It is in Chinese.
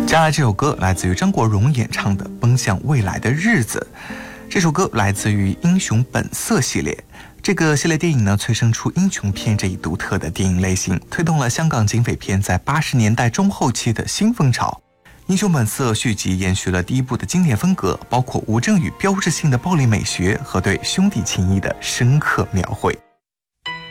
接下来这首歌来自于张国荣演唱的《奔向未来的日子》。这首歌来自于《英雄本色》系列。这个系列电影呢，催生出英雄片这一独特的电影类型，推动了香港警匪片在80年代中后期的新风潮。《英雄本色》续集延续了第一部的经典风格，包括吴镇宇标志性的暴力美学和对兄弟情谊的深刻描绘。